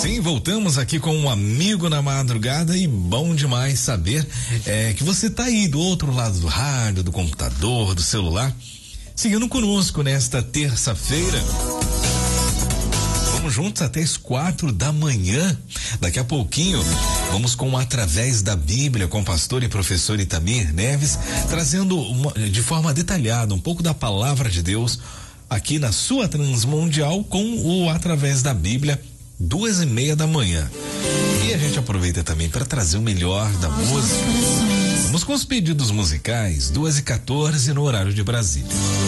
Sim, voltamos aqui com um amigo na madrugada e bom demais saber que você tá aí do outro lado do rádio, do computador, do celular, seguindo conosco nesta terça-feira. Vamos juntos até as 4 da manhã. Daqui a pouquinho vamos com Através da Bíblia com o pastor e professor Itamir Neves, trazendo de forma detalhada um pouco da palavra de Deus aqui na sua Transmundial com o Através da Bíblia, 2:30 da manhã. E a gente aproveita também para trazer o melhor da música. Vamos com os pedidos musicais, 2:14 no horário de Brasília.